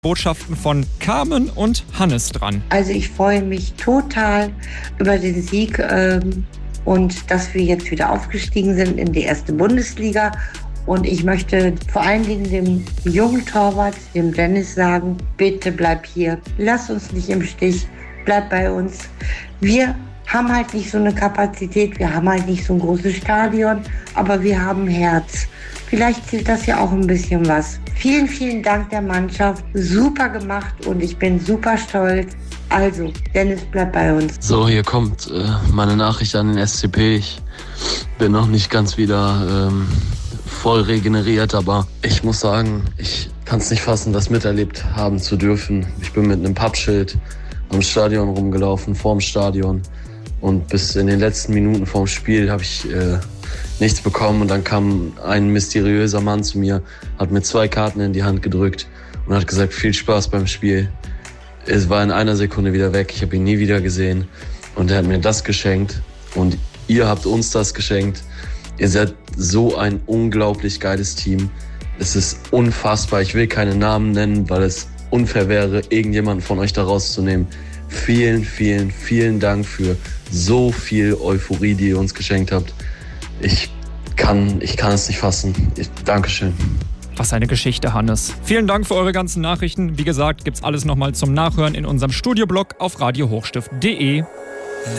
Botschaften von Carmen und Hannes dran. Also ich freue mich total über den Sieg und dass wir jetzt wieder aufgestiegen sind in die erste Bundesliga. Und ich möchte vor allen Dingen dem jungen Torwart, dem Dennis, sagen, bitte bleib hier. Lass uns nicht im Stich. Bleib bei uns. Wir haben halt nicht so eine Kapazität, wir haben halt nicht so ein großes Stadion, aber wir haben Herz. Vielleicht zählt das ja auch ein bisschen was. Vielen, vielen Dank der Mannschaft. Super gemacht und ich bin super stolz. Also, Dennis, bleib bei uns. So, hier kommt meine Nachricht an den SCP. Ich bin noch nicht ganz wieder voll regeneriert, aber ich muss sagen, ich kann es nicht fassen, das miterlebt haben zu dürfen. Ich bin mit einem Pappschild am Stadion rumgelaufen, vorm Stadion. Und bis in den letzten Minuten vorm Spiel habe ich nichts bekommen. Und dann kam ein mysteriöser Mann zu mir, hat mir 2 Karten in die Hand gedrückt und hat gesagt, viel Spaß beim Spiel. Es war in einer Sekunde wieder weg. Ich habe ihn nie wieder gesehen. Und er hat mir das geschenkt. Und ihr habt uns das geschenkt. Ihr seid so ein unglaublich geiles Team. Es ist unfassbar. Ich will keine Namen nennen, weil es unfair wäre, irgendjemanden von euch da rauszunehmen. Vielen, vielen, vielen Dank für so viel Euphorie, die ihr uns geschenkt habt. Ich kann es nicht fassen. Dankeschön. Was eine Geschichte, Hannes. Vielen Dank für eure ganzen Nachrichten. Wie gesagt, gibt's alles nochmal zum Nachhören in unserem Studioblog auf radiohochstift.de.